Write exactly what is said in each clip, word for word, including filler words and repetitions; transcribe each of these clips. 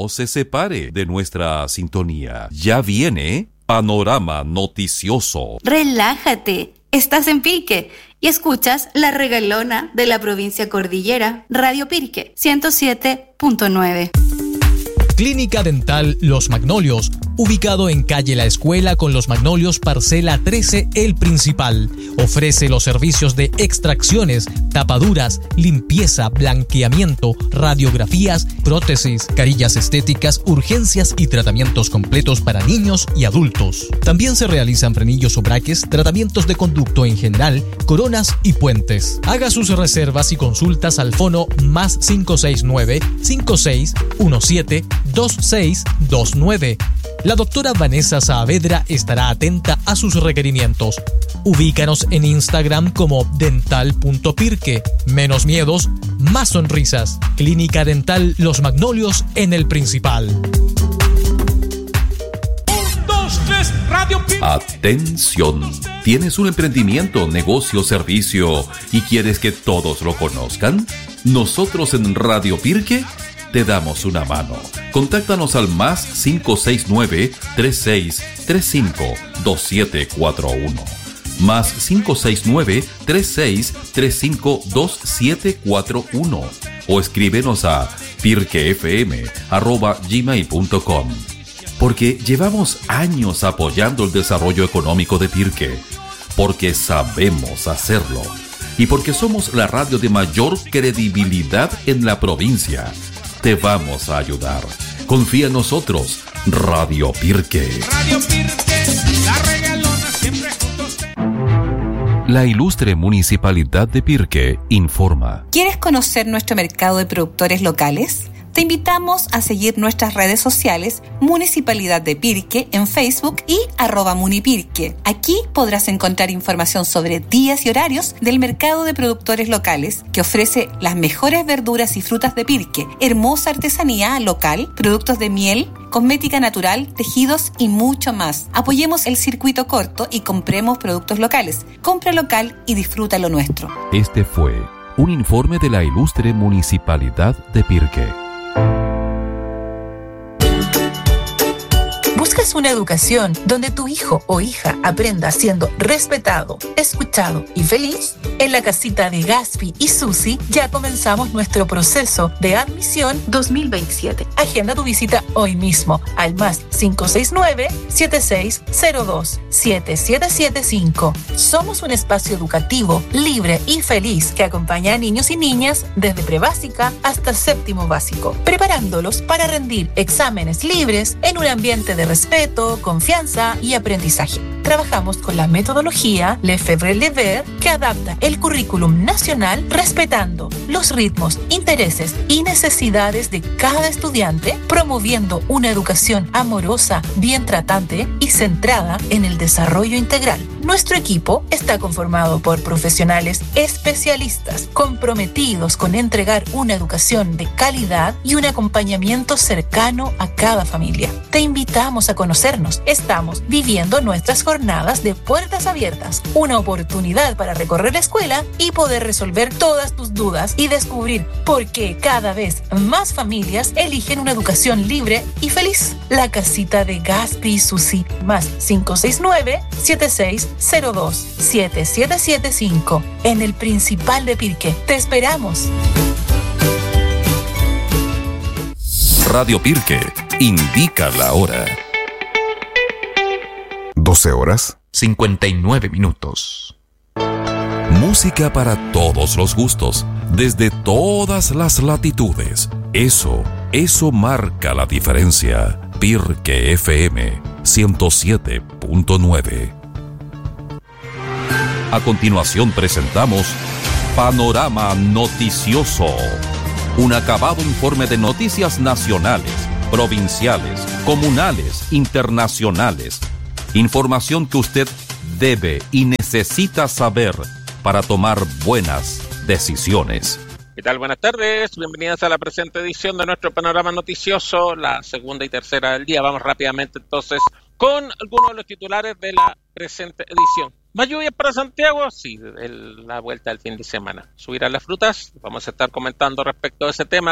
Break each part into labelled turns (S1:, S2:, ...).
S1: No se separe de nuestra sintonía. Ya viene Panorama Noticioso.
S2: Relájate, estás en Pirque y escuchas La Regalona de la provincia Cordillera, Radio Pirque ciento siete punto nueve.
S3: Clínica Dental Los Magnolios, ubicado en calle La Escuela con Los Magnolios, parcela trece, El Principal. Ofrece los servicios de extracciones, tapaduras, limpieza, blanqueamiento, radiografías, prótesis, carillas estéticas, urgencias y tratamientos completos para niños y adultos. También se realizan frenillos o braques, tratamientos de conducto en general, coronas y puentes. Haga sus reservas y consultas al fono más cinco seis nueve, cinco seis uno siete, dos seis dos nueve. La doctora Vanessa Saavedra estará atenta a sus requerimientos. Ubícanos en Instagram como dental punto pirque. Menos miedos, más sonrisas. Clínica Dental Los Magnolios en El Principal.
S4: Un, dos, tres, Radio Pirque.
S1: Atención. ¿Tienes un emprendimiento, negocio, servicio y quieres que todos lo conozcan? Nosotros en Radio Pirque te damos una mano. Contáctanos al más cinco seis nueve, tres seis tres cinco, dos siete cuatro uno. Más cinco seis nueve, tres seis tres cinco, dos siete cuatro uno. O escríbenos a pirquefm arroba gmail punto com. Porque llevamos años apoyando el desarrollo económico de Pirque. Porque sabemos hacerlo. Y porque somos la radio de mayor credibilidad en la provincia. Te vamos a ayudar. Confía en nosotros. Radio Pirque.
S4: Radio Pirque, la regalona siempre junto a usted.
S1: La ilustre Municipalidad de Pirque informa.
S5: ¿Quieres conocer nuestro mercado de productores locales? Te invitamos a seguir nuestras redes sociales Municipalidad de Pirque en Facebook y arroba Munipirque. Aquí podrás encontrar información sobre días y horarios del mercado de productores locales que ofrece las mejores verduras y frutas de Pirque, hermosa artesanía local, productos de miel, cosmética natural, tejidos y mucho más. Apoyemos el circuito corto y compremos productos locales. Compra local y disfruta lo nuestro.
S1: Este fue un informe de la ilustre Municipalidad de Pirque.
S6: ¿Buscas una educación donde tu hijo o hija aprenda siendo respetado, escuchado y feliz? En la casita de Gaspi y Susi ya comenzamos nuestro proceso de admisión dos mil veintisiete. Agenda tu visita hoy mismo al más cinco seis nueve, siete seis cero dos, siete siete siete cinco. Somos un espacio educativo, libre y feliz que acompaña a niños y niñas desde prebásica hasta séptimo básico, preparándolos para rendir exámenes libres en un ambiente de respeto, confianza y aprendizaje. Trabajamos con la metodología Lefebvre-Lever que adapta el currículum nacional respetando los ritmos, intereses y necesidades de cada estudiante, promoviendo una educación amorosa, bien tratante y centrada en el desarrollo integral. Nuestro equipo está conformado por profesionales especialistas comprometidos con entregar una educación de calidad y un acompañamiento cercano a cada familia. Te invitamos a conocernos. Estamos viviendo nuestras jornadas de puertas abiertas, una oportunidad para recorrer la escuela y poder resolver todas tus dudas y descubrir por qué cada vez más familias eligen una educación libre y feliz. La casita de Gaspi y Susi, más cinco seis nueve, siete seis cero dos, siete siete siete cinco, en el Principal de Pirque. Te esperamos.
S1: Radio Pirque indica la hora.
S7: doce horas.
S8: cincuenta y nueve minutos.
S1: Música para todos los gustos, desde todas las latitudes. Eso, eso marca la diferencia. Pirque F M ciento siete punto nueve. A continuación presentamos Panorama Noticioso, un acabado informe de noticias nacionales, provinciales, comunales, internacionales. Información que usted debe y necesita saber para tomar buenas decisiones.
S9: ¿Qué tal? Buenas tardes, bienvenidas a la presente edición de nuestro Panorama Noticioso, la segunda y tercera del día. Vamos rápidamente entonces con algunos de los titulares de la presente edición. ¿Más lluvias para Santiago? Sí, el, la vuelta del fin de semana. ¿Subirán las frutas? Vamos a estar comentando respecto a ese tema.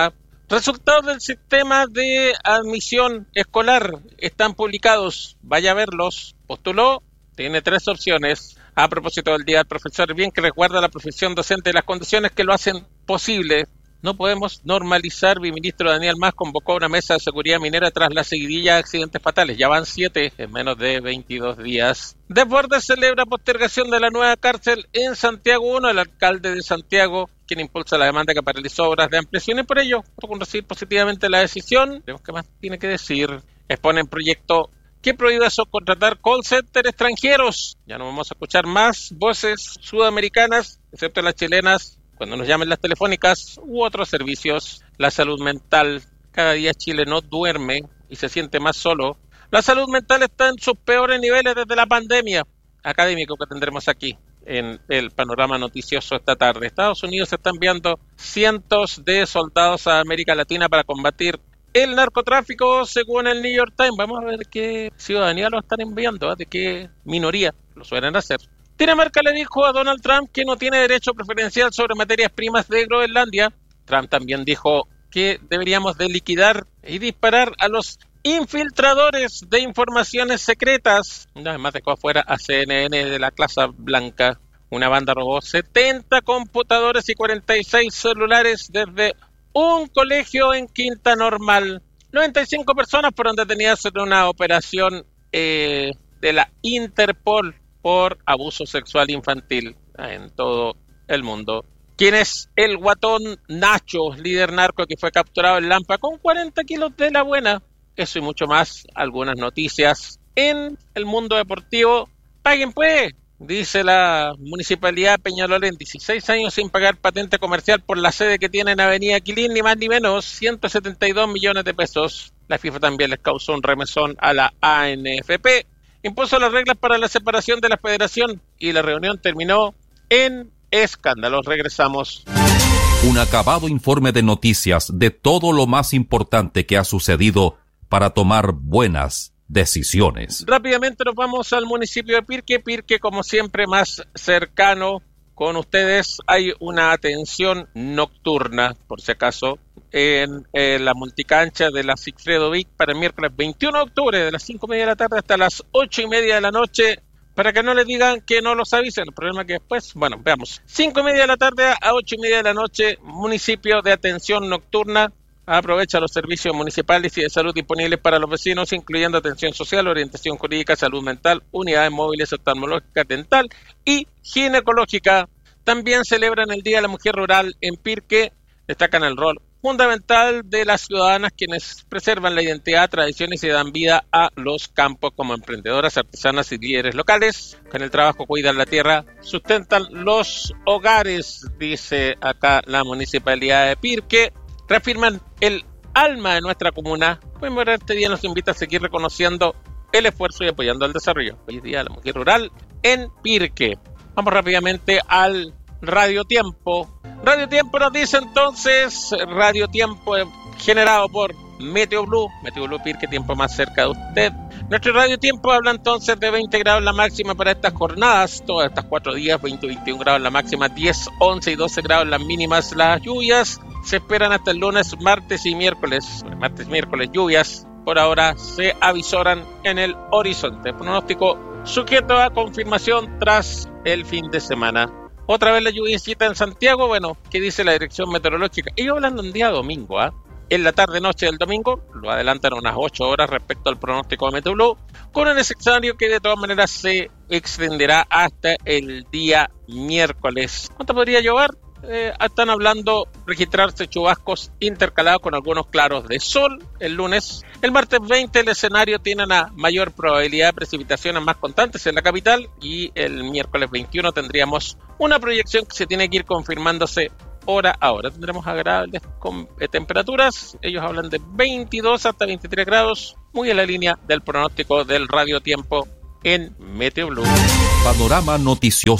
S9: Resultados del sistema de admisión escolar están publicados. Vaya a verlos. Postuló, tiene tres opciones. A propósito del Día del Profesor, bien que resguarda la profesión docente y las condiciones que lo hacen posible. No podemos normalizar. Mi ministro Daniel Mas convocó una mesa de seguridad minera tras la seguidilla de accidentes fatales. Ya van siete en menos de veintidós días. Desbordes celebra postergación de la nueva cárcel en Santiago uno. El alcalde de Santiago, quien impulsa la demanda que paralizó obras de ampliación, y por ello, con recibir positivamente la decisión, veremos qué más tiene que decir. Exponen proyecto que prohíbe subcontratar call center extranjeros. Ya no vamos a escuchar más voces sudamericanas, excepto las chilenas, cuando nos llamen las telefónicas u otros servicios. La salud mental, cada día Chile no duerme y se siente más solo. La salud mental está en sus peores niveles desde la pandemia. Académico que tendremos aquí en el panorama noticioso esta tarde. Estados Unidos está enviando cientos de soldados a América Latina para combatir el narcotráfico, según el New York Times. Vamos a ver qué ciudadanía lo están enviando, ¿eh? De qué minoría lo suelen hacer. Dinamarca le dijo a Donald Trump que no tiene derecho preferencial sobre materias primas de Groenlandia. Trump también dijo que deberíamos de liquidar y disparar a los infiltradores de informaciones secretas. Además dejó afuera a C N N de la Casa Blanca. Una banda robó setenta computadores y cuarenta y seis celulares desde un colegio en Quinta Normal. noventa y cinco personas fueron detenidas en una operación eh, de la Interpol por abuso sexual infantil en todo el mundo. ¿Quién es el guatón Nacho, líder narco que fue capturado en Lampa con cuarenta kilos de la buena? Eso y mucho más, algunas noticias en el mundo deportivo. ¡Paguen pues! Dice la Municipalidad de Peñalolén, dieciséis años sin pagar patente comercial por la sede que tiene en Avenida Quilín, ni más ni menos, ciento setenta y dos millones de pesos. La FIFA también les causó un remesón a la A N F P. Impuso las reglas para la separación de la federación y la reunión terminó en escándalos. Regresamos.
S1: Un acabado informe de noticias de todo lo más importante que ha sucedido para tomar buenas decisiones.
S9: Rápidamente nos vamos al municipio de Pirque. Pirque, como siempre, más cercano con ustedes. Hay una atención nocturna, por si acaso, en, en la multicancha de la Sigfredo Vic para el miércoles veintiuno de octubre, de las cinco y media de la tarde hasta las ocho y media de la noche, para que no les digan que no los avisen. El problema es que después, bueno, veamos. cinco y media de la tarde a ocho y media de la noche, municipio de atención nocturna. Aprovecha los servicios municipales y de salud disponibles para los vecinos, incluyendo atención social, orientación jurídica, salud mental, unidades móviles oftalmológicas, dental y ginecológica. También celebran el Día de la Mujer Rural en Pirque. Destacan el rol fundamental de las ciudadanas, quienes preservan la identidad, tradiciones y dan vida a los campos como emprendedoras, artesanas y líderes locales. Con el trabajo cuidan la tierra, sustentan los hogares, dice acá la Municipalidad de Pirque. Reafirman el alma de nuestra comuna. Conmemorar este día nos invita a seguir reconociendo el esfuerzo y apoyando el desarrollo. Hoy es Día de la Mujer Rural en Pirque. Vamos rápidamente al Radio Tiempo. Radio Tiempo nos dice entonces, Radio Tiempo generado por Meteo Blue, Meteo Blue Pirque, tiempo más cerca de usted. Nuestro Radio Tiempo habla entonces de veinte grados la máxima para estas jornadas, todas estas cuatro días, veinte, veintiún grados la máxima, diez, once y doce grados las mínimas. Las lluvias se esperan hasta el lunes, martes y miércoles. Martes y miércoles lluvias, por ahora se avisoran en el horizonte. Pronóstico sujeto a confirmación tras el fin de semana. Otra vez la lluviecita en Santiago. Bueno, ¿qué dice la dirección meteorológica? Ellos hablan de un día domingo, ¿ah? ¿eh? En la tarde-noche del domingo, lo adelantan unas ocho horas respecto al pronóstico de Meteo Blue, con un escenario que de todas maneras se extenderá hasta el día miércoles. ¿Cuánto podría llover? Eh, están hablando registrarse chubascos intercalados con algunos claros de sol el lunes. El martes veinte el escenario tiene una mayor probabilidad de precipitaciones más constantes en la capital, y el miércoles veintiuno tendríamos una proyección que se tiene que ir confirmándose hora a hora. Tendremos agradables con, eh, temperaturas. Ellos hablan de veintidós hasta veintitrés grados, muy en la línea del pronóstico del Radio Tiempo en Meteo Blue.
S1: Panorama noticioso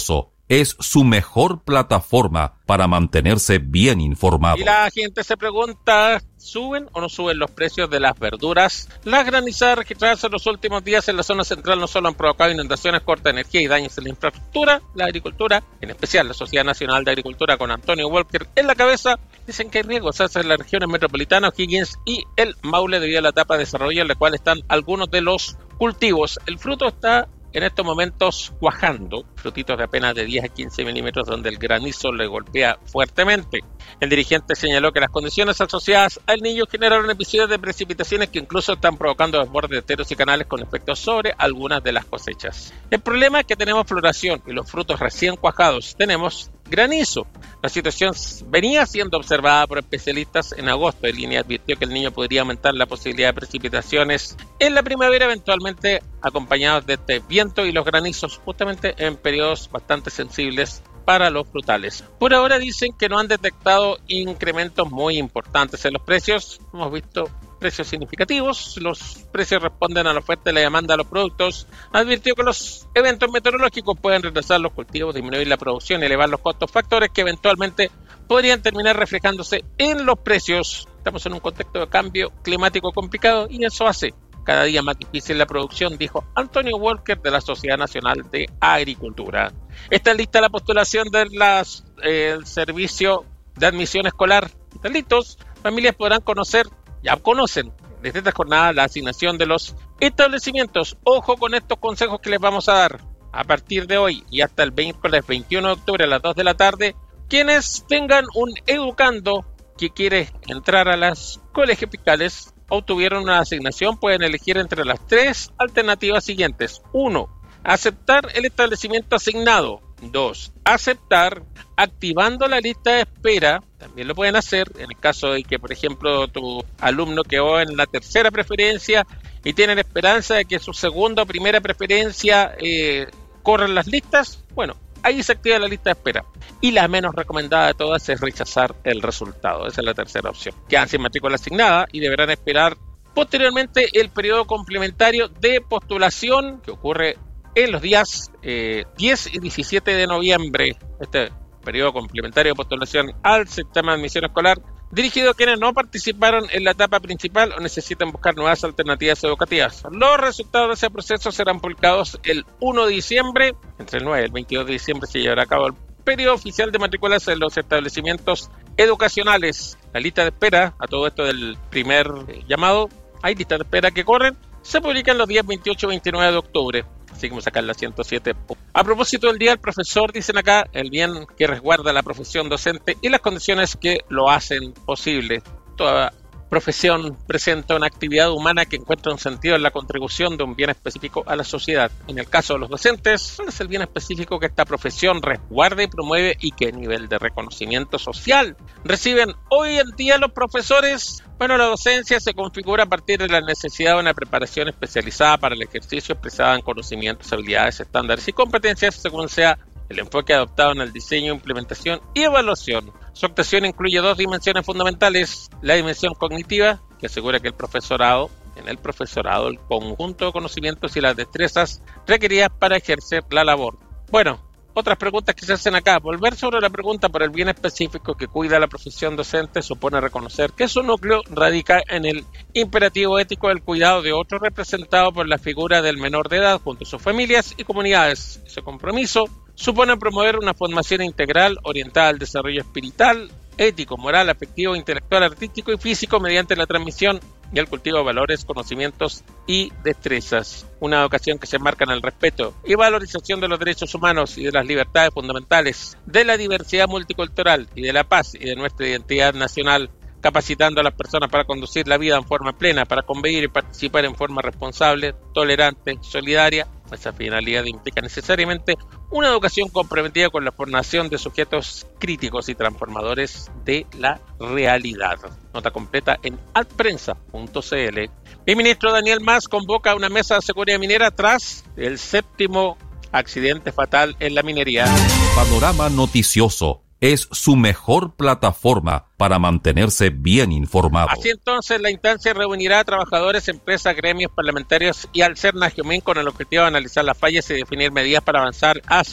S1: es su mejor plataforma para mantenerse bien informado.
S9: Y la gente se pregunta, ¿suben o no suben los precios de las verduras? Las granizadas registradas en los últimos días en la zona central no solo han provocado inundaciones, corta de energía y daños en la infraestructura, la agricultura, en especial la Sociedad Nacional de Agricultura con Antonio Walker en la cabeza, dicen que hay riesgos hacia las regiones metropolitanas, O'Higgins y el Maule debido a la etapa de desarrollo en la cual están algunos de los cultivos. El fruto está en estos momentos cuajando, frutitos de apenas de diez a quince milímetros donde el granizo le golpea fuertemente. El dirigente señaló que las condiciones asociadas al Niño generaron episodios de precipitaciones que incluso están provocando desbordes de teros y canales con efectos sobre algunas de las cosechas. El problema es que tenemos floración y los frutos recién cuajados. Tenemos granizo. La situación venía siendo observada por especialistas en agosto. El I N E advirtió que el Niño podría aumentar la posibilidad de precipitaciones en la primavera, eventualmente acompañados de este viento y los granizos, justamente en periodos bastante sensibles para los frutales. Por ahora dicen que no han detectado incrementos muy importantes en los precios. Hemos visto precios significativos, los precios responden a la oferta y la demanda de los productos. Advirtió que los eventos meteorológicos pueden retrasar los cultivos, disminuir la producción y elevar los costos, factores que eventualmente podrían terminar reflejándose en los precios. Estamos en un contexto de cambio climático complicado y eso hace cada día más difícil la producción, dijo Antonio Walker de la Sociedad Nacional de Agricultura. Está lista la postulación del eh, servicio de admisión escolar. Están listos. Familias podrán conocer, ya conocen desde esta jornada la asignación de los establecimientos. Ojo con estos consejos que les vamos a dar a partir de hoy y hasta el miércoles veintiuno de octubre a las dos de la tarde. Quienes tengan un educando que quiere entrar a las colegios fiscales o tuvieron una asignación pueden elegir entre las tres alternativas siguientes. uno. Aceptar el establecimiento asignado. dos. Aceptar activando la lista de espera. También lo pueden hacer en el caso de que, por ejemplo, tu alumno quedó en la tercera preferencia y tienen esperanza de que su segunda o primera preferencia eh, corran las listas. Bueno, ahí se activa la lista de espera. Y la menos recomendada de todas es rechazar el resultado. Esa es la tercera opción. Quedan sin matrícula asignada y deberán esperar posteriormente el periodo complementario de postulación que ocurre en los días eh, diez y diecisiete de noviembre. Este periodo complementario de postulación al sistema de admisión escolar dirigido a quienes no participaron en la etapa principal o necesitan buscar nuevas alternativas educativas. Los resultados de ese proceso serán publicados el primero de diciembre. Entre el nueve y el veintidós de diciembre se llevará a cabo el periodo oficial de matrículas en los establecimientos educacionales. La lista de espera, a todo esto del primer eh, llamado, hay listas de espera que corren, se publican los días veintiocho y veintinueve de octubre. Seguimos acá en la ciento siete. A propósito del día del profesor, dicen acá, el bien que resguarda la profesión docente y las condiciones que lo hacen posible. Toda profesión presenta una actividad humana que encuentra un sentido en la contribución de un bien específico a la sociedad. En el caso de los docentes, ¿cuál es el bien específico que esta profesión resguarda y promueve y qué nivel de reconocimiento social reciben hoy en día los profesores? Bueno, la docencia se configura a partir de la necesidad de una preparación especializada para el ejercicio expresada en conocimientos, habilidades, estándares y competencias según sea el enfoque adoptado en el diseño, implementación y evaluación. Su actuación incluye dos dimensiones fundamentales: la dimensión cognitiva, que asegura que el profesorado, en el profesorado, el conjunto de conocimientos y las destrezas requeridas para ejercer la labor. Bueno, otras preguntas que se hacen acá. Volver sobre la pregunta por el bien específico que cuida la profesión docente supone reconocer que su núcleo radica en el imperativo ético del cuidado de otro representado por la figura del menor de edad junto a sus familias y comunidades. Ese compromiso supone promover una formación integral orientada al desarrollo espiritual, ético, moral, afectivo, intelectual, artístico y físico mediante la transmisión y el cultivo de valores, conocimientos y destrezas. Una educación que se enmarca en el respeto y valorización de los derechos humanos y de las libertades fundamentales, de la diversidad multicultural y de la paz y de nuestra identidad nacional, capacitando a las personas para conducir la vida en forma plena, para convivir y participar en forma responsable, tolerante, solidaria. Esa finalidad implica necesariamente una educación comprometida con la formación de sujetos críticos y transformadores de la realidad. Nota completa en adprensa punto c l. El ministro Daniel Mas convoca a una mesa de seguridad minera tras el séptimo accidente fatal en la minería.
S1: Panorama Noticioso es su mejor plataforma para mantenerse bien informado.
S9: Así entonces, la instancia reunirá a trabajadores, empresas, gremios, parlamentarios y al CERNA Geomín con el objetivo de analizar las fallas y definir medidas para avanzar hacia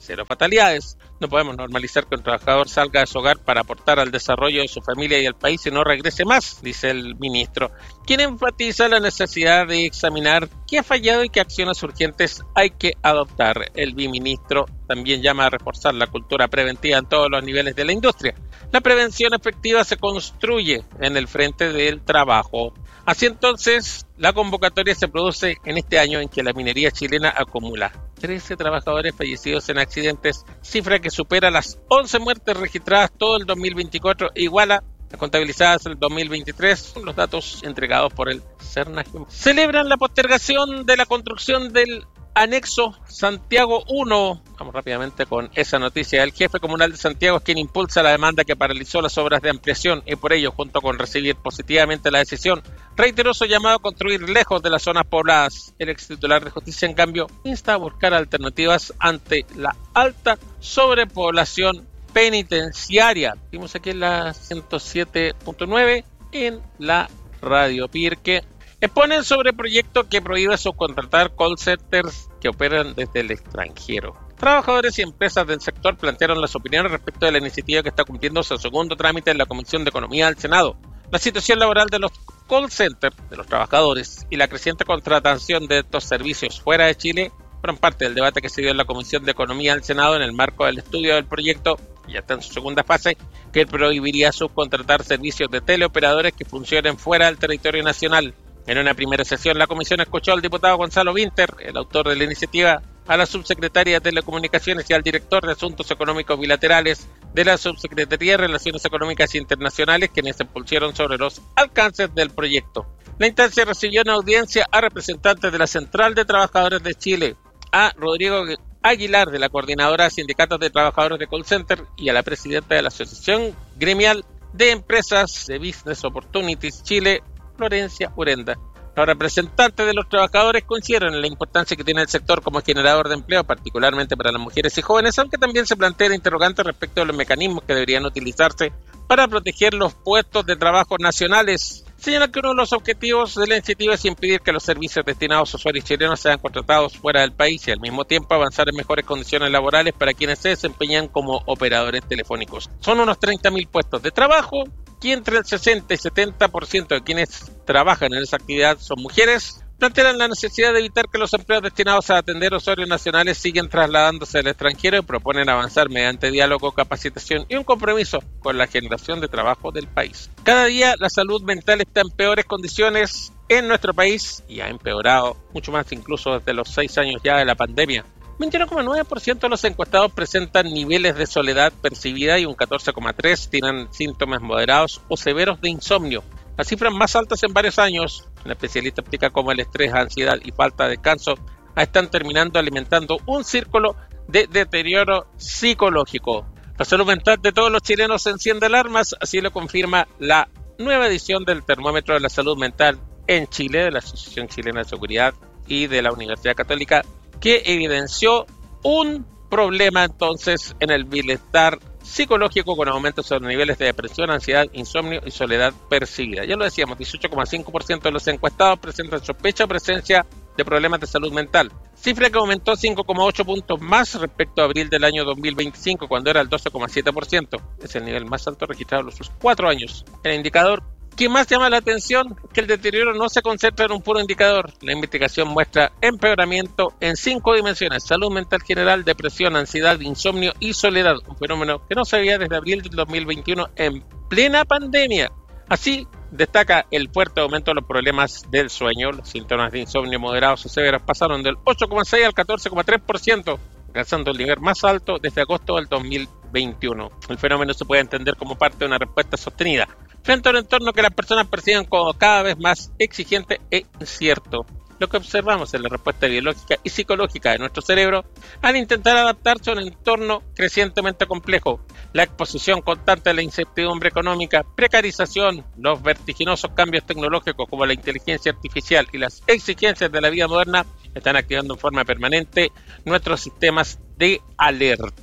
S9: cero fatalidades. No podemos normalizar que un trabajador salga de su hogar para aportar al desarrollo de su familia y al país y no regrese más, dice el ministro, quien enfatiza la necesidad de examinar qué ha fallado y qué acciones urgentes hay que adoptar. El viceministro también llama a reforzar la cultura preventiva en todos los niveles de la industria. La prevención efectiva se construye en el frente del trabajo. Así entonces, la convocatoria se produce en este año en que la minería chilena acumula trece trabajadores fallecidos en accidentes, cifra que supera las once muertes registradas todo el dos mil veinticuatro e iguala las contabilizadas en el dos mil veintitrés, los datos entregados por el CERNAG. Celebran la postergación de la construcción del anexo Santiago uno. Vamos rápidamente con esa noticia. El jefe comunal de Santiago es quien impulsa la demanda que paralizó las obras de ampliación y por ello, junto con recibir positivamente la decisión, reiteró su llamado a construir lejos de las zonas pobladas. El ex titular de Justicia, en cambio, insta a buscar alternativas ante la alta sobrepoblación penitenciaria. Vimos aquí en la ciento siete punto nueve en la Radio Pirque. Exponen sobre proyecto que prohíbe subcontratar call centers que operan desde el extranjero. Trabajadores y empresas del sector plantearon las opiniones respecto de la iniciativa que está cumpliendo su segundo trámite en la Comisión de Economía del Senado. La situación laboral de los call centers, de los trabajadores, y la creciente contratación de estos servicios fuera de Chile fueron parte del debate que se dio en la Comisión de Economía del Senado en el marco del estudio del proyecto, que ya está en su segunda fase, que prohibiría subcontratar servicios de teleoperadores que funcionen fuera del territorio nacional. En una primera sesión, la comisión escuchó al diputado Gonzalo Winter, el autor de la iniciativa, a la subsecretaria de Telecomunicaciones y al director de Asuntos Económicos Bilaterales de la Subsecretaría de Relaciones Económicas Internacionales, quienes se impulsaron sobre los alcances del proyecto. La instancia recibió en audiencia a representantes de la Central de Trabajadores de Chile, a Rodrigo Aguilar, de la Coordinadora de Sindicatos de Trabajadores de Call Center, y a la presidenta de la Asociación Gremial de Empresas de Business Opportunities Chile, Florencia Urenda. Los representantes de los trabajadores coincidieron en la importancia que tiene el sector como generador de empleo, particularmente para las mujeres y jóvenes, aunque también se plantea interrogantes respecto a los mecanismos que deberían utilizarse para proteger los puestos de trabajo nacionales. Señala que uno de los objetivos de la iniciativa es impedir que los servicios destinados a usuarios chilenos sean contratados fuera del país y al mismo tiempo avanzar en mejores condiciones laborales para quienes se desempeñan como operadores telefónicos. Son unos treinta mil puestos de trabajo, y entre el sesenta y setenta por ciento de quienes trabajan en esa actividad son mujeres. Plantean la necesidad de evitar que los empleos destinados a atender usuarios nacionales siguen trasladándose al extranjero y proponen avanzar mediante diálogo, capacitación y un compromiso con la generación de trabajo del país. Cada día la salud mental está en peores condiciones en nuestro país y ha empeorado mucho más incluso desde los seis años ya de la pandemia. veintiuno coma nueve por ciento de los encuestados presentan niveles de soledad percibida y un catorce coma tres por ciento tienen síntomas moderados o severos de insomnio. Las cifras más altas en varios años. El especialista explica cómo el estrés, ansiedad y falta de descanso están terminando alimentando un círculo de deterioro psicológico. La salud mental de todos los chilenos enciende alarmas, así lo confirma la nueva edición del Termómetro de la Salud Mental en Chile, de la Asociación Chilena de Seguridad y de la Universidad Católica, que evidenció un problema entonces en el bienestar psicológico con aumentos en los niveles de depresión, ansiedad, insomnio y soledad percibida. Ya lo decíamos, dieciocho coma cinco por ciento de los encuestados presentan sospecha o presencia de problemas de salud mental, cifra que aumentó cinco coma ocho puntos más respecto a abril del año dos mil veinticinco, cuando era el doce coma siete por ciento. Es el nivel más alto registrado en los últimos cuatro años. El indicador que más llama la atención es que el deterioro no se concentra en un puro indicador. La investigación muestra empeoramiento en cinco dimensiones: salud mental general, depresión, ansiedad, insomnio y soledad, un fenómeno que no se veía desde abril del dos mil veintiuno en plena pandemia. Así, destaca el fuerte aumento de los problemas del sueño. Los síntomas de insomnio moderados o severos pasaron del ocho coma seis al catorce coma tres por ciento, alcanzando el nivel más alto desde agosto del dos mil veintiuno. El fenómeno se puede entender como parte de una respuesta sostenida frente a un entorno que las personas perciben como cada vez más exigente e incierto. Lo que observamos es la respuesta biológica y psicológica de nuestro cerebro al intentar adaptarse a un entorno crecientemente complejo. La exposición constante a la incertidumbre económica, precarización, los vertiginosos cambios tecnológicos como la inteligencia artificial y las exigencias de la vida moderna están activando en forma permanente nuestros sistemas de alerta.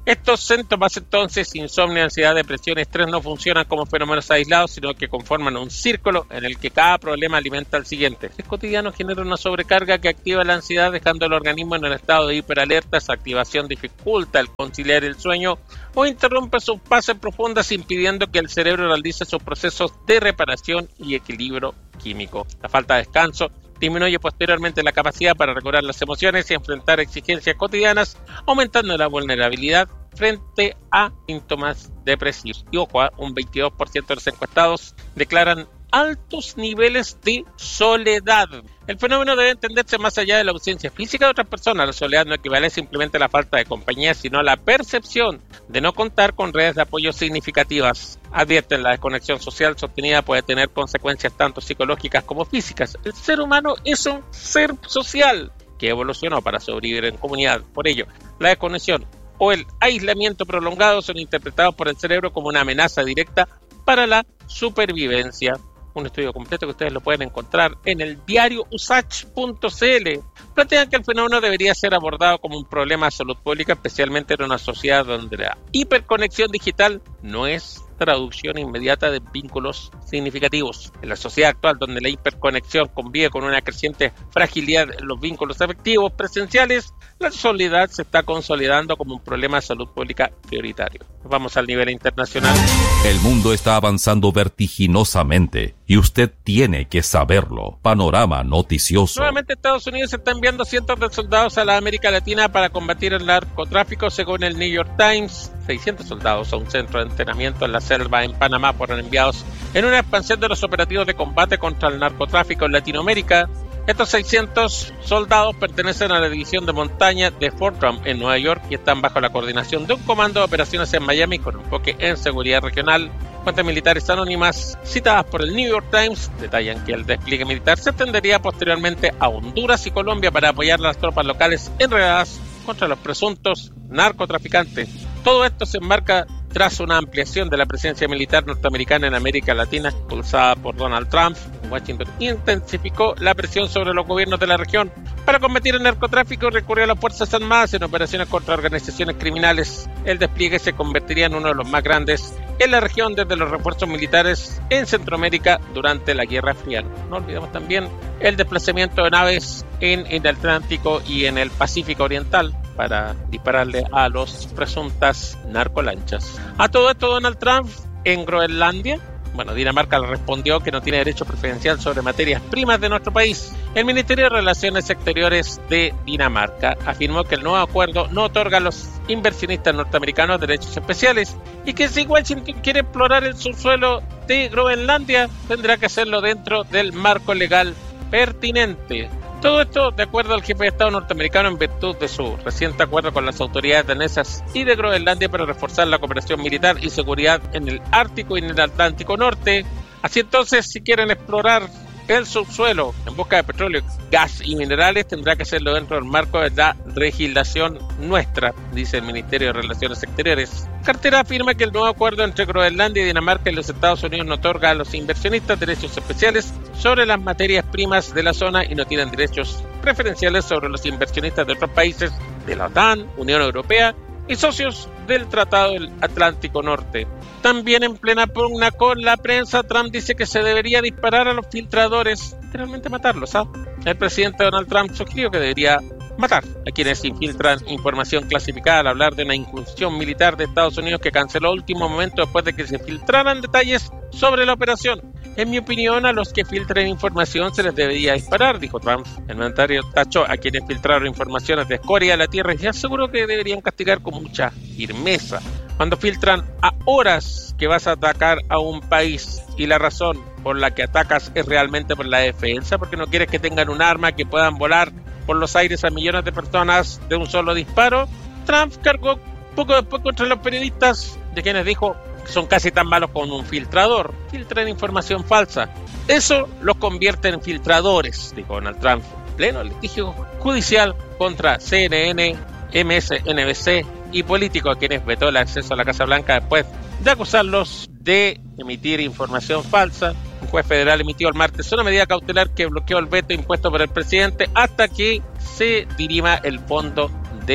S9: Estos síntomas entonces, insomnio, ansiedad, depresión y estrés, no funcionan como fenómenos aislados, sino que conforman un círculo en el que cada problema alimenta al siguiente. El cotidiano genera una sobrecarga que activa la ansiedad, dejando al organismo en el estado de hiperalerta. Esa activación dificulta el conciliar el sueño o interrumpe sus fases profundas, impidiendo que el cerebro realice sus procesos de reparación y equilibrio químico. La falta de descanso disminuye posteriormente la capacidad para recobrar las emociones y enfrentar exigencias cotidianas, aumentando la vulnerabilidad frente a síntomas depresivos. Y ojo, un veintidós por ciento de los encuestados declaran altos niveles de soledad. El fenómeno debe entenderse más allá de la ausencia física de otras personas. La soledad no equivale simplemente a la falta de compañía, sino a la percepción de no contar con redes de apoyo significativas. Advierten, la desconexión social sostenida puede tener consecuencias tanto psicológicas como físicas. El ser humano es un ser social que evolucionó para sobrevivir en comunidad. Por ello, la desconexión o el aislamiento prolongado son interpretados por el cerebro como una amenaza directa para la supervivencia. Un estudio completo que ustedes lo pueden encontrar en el diario usach punto c l. Plantean que el fenómeno debería ser abordado como un problema de salud pública, especialmente en una sociedad donde la hiperconexión digital no es traducción inmediata de vínculos significativos. En la sociedad actual, donde la hiperconexión convive con una creciente fragilidad en los vínculos afectivos presenciales, la soledad se está consolidando como un problema de salud pública prioritario. Vamos al nivel internacional.
S1: El mundo está avanzando vertiginosamente y usted tiene que saberlo. Panorama noticioso.
S9: Nuevamente Estados Unidos está enviando cientos de soldados a la América Latina para combatir el narcotráfico, según el New York Times. seiscientos soldados a un centro de entrenamiento en la selva en Panamá fueron enviados en una expansión de los operativos de combate contra el narcotráfico en Latinoamérica. Estos seiscientos soldados pertenecen a la división de montaña de Fort Drum en Nueva York y están bajo la coordinación de un comando de operaciones en Miami con enfoque en seguridad regional. Fuentes militares anónimas citadas por el New York Times detallan que el despliegue militar se extendería posteriormente a Honduras y Colombia para apoyar a las tropas locales enredadas contra los presuntos narcotraficantes. Todo esto se enmarca tras una ampliación de la presencia militar norteamericana en América Latina impulsada por Donald Trump. Washington intensificó la presión sobre los gobiernos de la región para combatir el narcotráfico y recurrió a las Fuerzas Armadas en operaciones contra organizaciones criminales. El despliegue se convertiría en uno de los más grandes en la región desde los refuerzos militares en Centroamérica durante la Guerra Fría. No olvidemos también el desplazamiento de naves en el Atlántico y en el Pacífico Oriental para dispararle a los presuntas narcolanchas. A todo esto, Donald Trump en Groenlandia, bueno, Dinamarca le respondió que no tiene derecho preferencial sobre materias primas de nuestro país. El Ministerio de Relaciones Exteriores de Dinamarca afirmó que el nuevo acuerdo no otorga a los inversionistas norteamericanos derechos especiales y que si Washington quiere explorar el subsuelo de Groenlandia, tendrá que hacerlo dentro del marco legal pertinente. Todo esto de acuerdo al jefe de Estado norteamericano en virtud de su reciente acuerdo con las autoridades danesas y de Groenlandia para reforzar la cooperación militar y seguridad en el Ártico y en el Atlántico Norte. Así entonces, si quieren explorar el subsuelo en busca de petróleo, gas y minerales, tendrá que hacerlo dentro del marco de la legislación nuestra, dice el Ministerio de Relaciones Exteriores. Cartera afirma que el nuevo acuerdo entre Groenlandia y Dinamarca y los Estados Unidos no otorga a los inversionistas derechos especiales sobre las materias primas de la zona y no tienen derechos preferenciales sobre los inversionistas de otros países de la OTAN, Unión Europea y socios del Tratado del Atlántico Norte. También en plena pugna con la prensa, Trump dice que se debería disparar a los filtradores, literalmente matarlos. ¿ah? El presidente Donald Trump sugirió que debería matar a quienes infiltran información clasificada al hablar de una incursión militar de Estados Unidos que canceló a último momento después de que se filtraran detalles sobre la operación. En mi opinión, a los que filtren información se les debería disparar, dijo Trump. El mandatario tachó a quienes filtraron informaciones de escoria de la tierra y aseguró que deberían castigar con mucha firmeza. Cuando filtran a horas que vas a atacar a un país y la razón por la que atacas es realmente por la defensa, porque no quieres que tengan un arma que puedan volar por los aires a millones de personas de un solo disparo, Trump cargó poco después contra los periodistas, de quienes dijo que son casi tan malos como un filtrador. Filtran información falsa. Eso los convierte en filtradores, dijo Donald Trump. Pleno litigio judicial contra C N N, M S N B C y políticos a quienes vetó el acceso a la Casa Blanca después de acusarlos de emitir información falsa. Un juez federal emitió el martes una medida cautelar que bloqueó el veto impuesto por el presidente hasta que se dirima el fondo del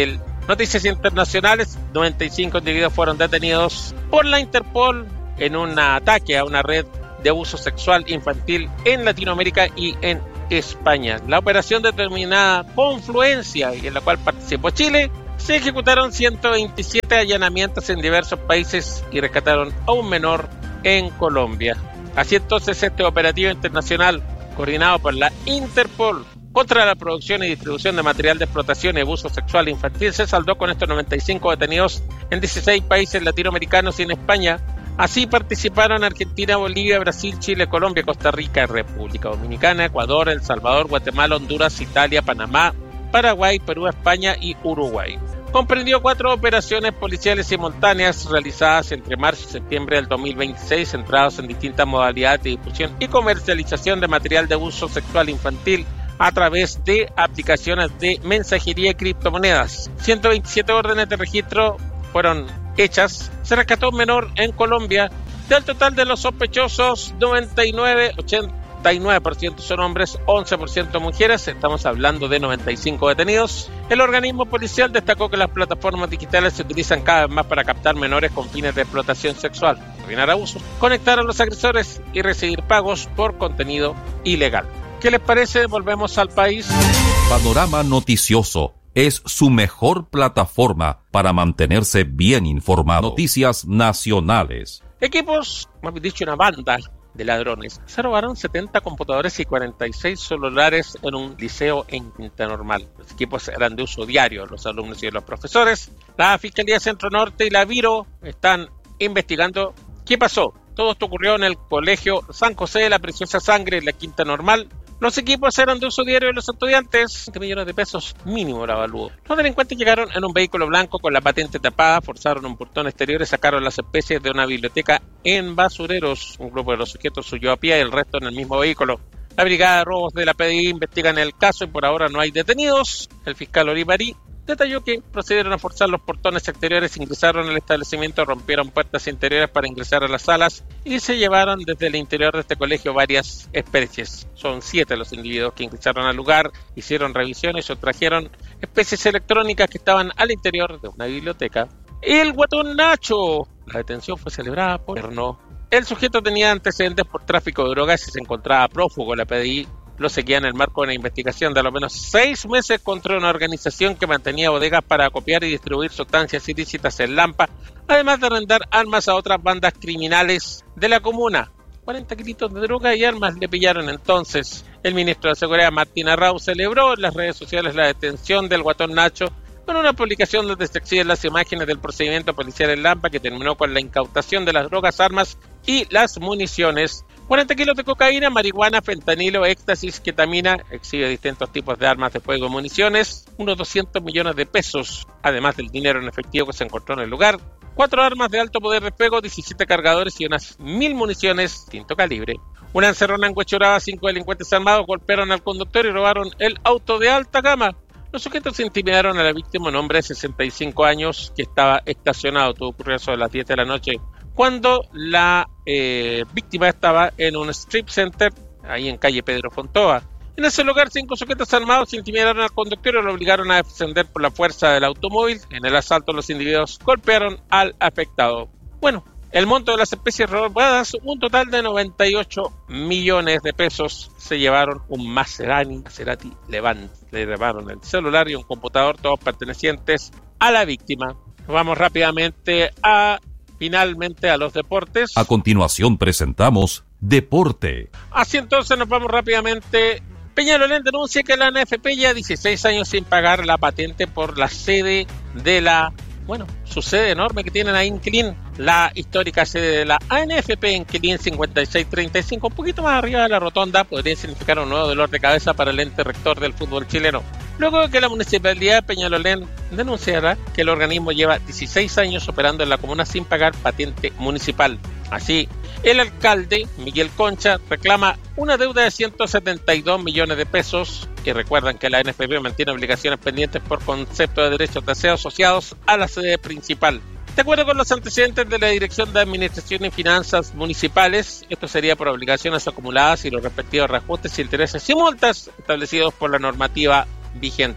S9: Noticias internacionales: noventa y cinco individuos fueron detenidos por la Interpol en un ataque a una red de abuso sexual infantil en Latinoamérica y en España. La operación determinada Confluencia, y en la cual participó Chile, se ejecutaron ciento veintisiete allanamientos en diversos países y rescataron a un menor en Colombia. Así entonces, este operativo internacional coordinado por la Interpol contra la producción y distribución de material de explotación y abuso sexual infantil se saldó con estos noventa y cinco detenidos en dieciséis países latinoamericanos y en España. Así participaron Argentina, Bolivia, Brasil, Chile, Colombia, Costa Rica, República Dominicana, Ecuador, El Salvador, Guatemala, Honduras, Italia, Panamá, Paraguay, Perú, España y Uruguay. Comprendió cuatro operaciones policiales simultáneas realizadas entre marzo y septiembre del dos mil veintiséis, centrados en distintas modalidades de difusión y comercialización de material de abuso sexual infantil a través de aplicaciones de mensajería y criptomonedas. ciento veintisiete órdenes de registro fueron hechas. Se rescató un menor en Colombia. Del total de los sospechosos, noventa y nueve, ochenta y nueve por ciento son hombres, once por ciento mujeres. Estamos hablando de noventa y cinco detenidos. El organismo policial destacó que las plataformas digitales se utilizan cada vez más para captar menores con fines de explotación sexual, coordinar abusos, conectar a los agresores y recibir pagos por contenido ilegal. ¿Qué les parece? Volvemos al país.
S1: Panorama Noticioso es su mejor plataforma para mantenerse bien informado. Noticias nacionales.
S9: Equipos, más bien dicho, una banda de ladrones se robaron setenta computadores y cuarenta y seis celulares en un liceo en Quinta Normal. Los equipos eran de uso diario, los alumnos y los profesores. La Fiscalía Centro Norte y la Viro están investigando qué pasó. Todo esto ocurrió en el Colegio San José de la Preciosa Sangre en la Quinta Normal. Los equipos eran de uso diario de los estudiantes, veinte millones de pesos mínimo el avalúo. Los delincuentes llegaron en un vehículo blanco con la patente tapada, forzaron un portón exterior y sacaron las especies de una biblioteca en basureros. Un grupo de los sujetos huyó a pie y el resto en el mismo vehículo. La Brigada de Robos de la P D I investigan el caso y por ahora no hay detenidos. El fiscal Olivari detalló que procedieron a forzar los portones exteriores, ingresaron al establecimiento, rompieron puertas interiores para ingresar a las salas y se llevaron desde el interior de este colegio varias especies. Son siete los individuos que ingresaron al lugar, hicieron revisiones o trajeron especies electrónicas que estaban al interior de una biblioteca. El Guatón Nacho. La detención fue celebrada por Erno. El sujeto tenía antecedentes por tráfico de drogas y se encontraba prófugo. La P D I lo seguía en el marco de una investigación de al menos seis meses contra una organización que mantenía bodegas para copiar y distribuir sustancias ilícitas en Lampa, además de arrendar armas a otras bandas criminales de la comuna. cuarenta kilitos de droga y armas le pillaron entonces. El ministro de Seguridad, Martín Arrau, celebró en las redes sociales la detención del Guatón Nacho con una publicación donde se exhiben las imágenes del procedimiento policial en Lampa que terminó con la incautación de las drogas, armas y las municiones. cuarenta kilos de cocaína, marihuana, fentanilo, éxtasis, ketamina, exhibe distintos tipos de armas de fuego y municiones, unos doscientos millones de pesos, además del dinero en efectivo que se encontró en el lugar, cuatro armas de alto poder de fuego, diecisiete cargadores y unas mil municiones distinto calibre. Una encerrona en Huechuraba, cinco delincuentes armados golpearon al conductor y robaron el auto de alta gama. Los sujetos intimidaron a la víctima, un hombre de sesenta y cinco años que estaba estacionado. Todo ocurrió a eso de las diez de la noche, cuando la eh, víctima estaba en un strip center, ahí en calle Pedro Fontoa. En ese lugar, cinco sujetos armados intimidaron al conductor y lo obligaron a descender por la fuerza del automóvil. En el asalto, los individuos golpearon al afectado. Bueno, el monto de las especies robadas, un total de noventa y ocho millones de pesos. Se llevaron un Maserati, Maserati Levante. Le llevaron el celular y un computador, todos pertenecientes a la víctima. Vamos rápidamente a... Finalmente a los deportes.
S1: A continuación presentamos Deporte.
S9: Así entonces nos vamos rápidamente. Peñalolén denuncia que la N F P lleva dieciséis años sin pagar la patente por la sede de la... Bueno, su sede enorme que tienen ahí en Quilín. La histórica sede de la A N F P en Quilín cincuenta y seis treinta y cinco, un poquito más arriba de la rotonda, podría significar un nuevo dolor de cabeza para el ente rector del fútbol chileno. Luego de que la Municipalidad de Peñalolén denunciara que el organismo lleva dieciséis años operando en la comuna sin pagar patente municipal. Así, el alcalde, Miguel Concha, reclama una deuda de ciento setenta y dos millones de pesos y recuerdan que la N F P mantiene obligaciones pendientes por concepto de derechos de aseo asociados a la sede principal. De acuerdo con los antecedentes de la Dirección de Administración y Finanzas Municipales, esto sería por obligaciones acumuladas y los respectivos reajustes, intereses y multas establecidos por la normativa vigente.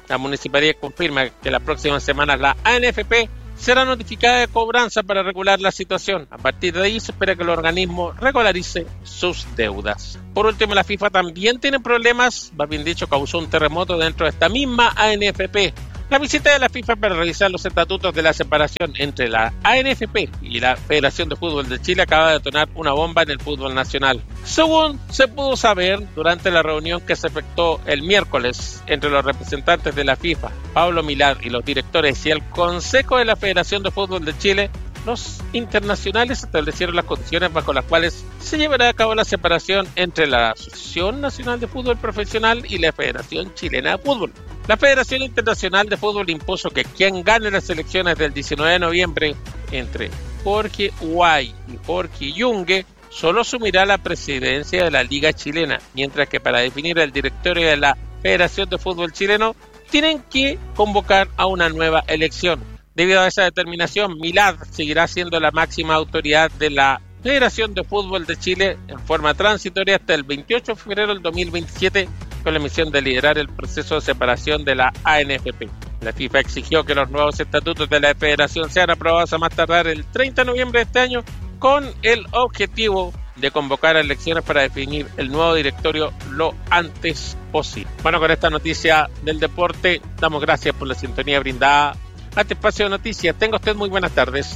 S9: La municipalidad confirma que la próxima semana la A N F P será notificada de cobranza para regular la situación. A partir de ahí se espera que el organismo regularice sus deudas. Por último, la FIFA también tiene problemas, más bien dicho, causó un terremoto dentro de esta misma A N F P. La visita de la FIFA para revisar los estatutos de la separación entre la A N F P y la Federación de Fútbol de Chile acaba de detonar una bomba en el fútbol nacional. Según se pudo saber durante la reunión que se efectuó el miércoles entre los representantes de la FIFA, Pablo Milad, y los directores y el Consejo de la Federación de Fútbol de Chile, los internacionales establecieron las condiciones bajo las cuales se llevará a cabo la separación entre la Asociación Nacional de Fútbol Profesional y la Federación Chilena de Fútbol. La Federación Internacional de Fútbol impuso que quien gane las elecciones del diecinueve de noviembre entre Jorge Huay y Jorge Yungue solo asumirá la presidencia de la Liga Chilena, mientras que para definir el directorio de la Federación de Fútbol Chileno tienen que convocar a una nueva elección. Debido a esa determinación, Milad seguirá siendo la máxima autoridad de la Federación de Fútbol de Chile en forma transitoria hasta el veintiocho de febrero del dos mil veintisiete, con la misión de liderar el proceso de separación de la A N F P. La FIFA exigió que los nuevos estatutos de la Federación sean aprobados a más tardar el treinta de noviembre de este año, con el objetivo de convocar a elecciones para definir el nuevo directorio lo antes posible. Bueno, con esta noticia del deporte, damos gracias por la sintonía brindada a este espacio de noticias. Tenga usted muy buenas tardes.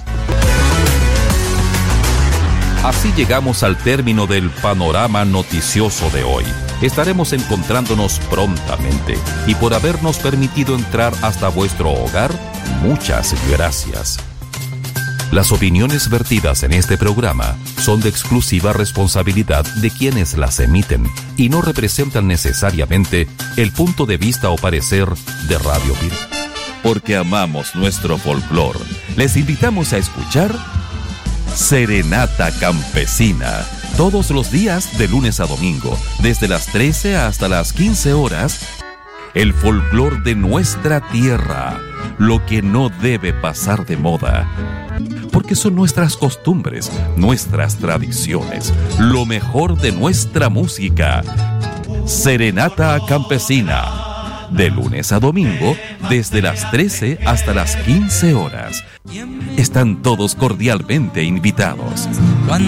S1: Así llegamos al término del panorama noticioso de hoy. Estaremos encontrándonos prontamente y por habernos permitido entrar hasta vuestro hogar, muchas gracias. Las opiniones vertidas en este programa son de exclusiva responsabilidad de quienes las emiten y no representan necesariamente el punto de vista o parecer de Radio Pirque. Porque amamos nuestro folclor, les invitamos a escuchar Serenata Campesina, todos los días de lunes a domingo, desde las trece hasta las quince horas, el folclor de nuestra tierra, lo que no debe pasar de moda, porque son nuestras costumbres, nuestras tradiciones, lo mejor de nuestra música. Serenata Campesina, de lunes a domingo, desde las trece hasta las quince horas. Están todos cordialmente invitados.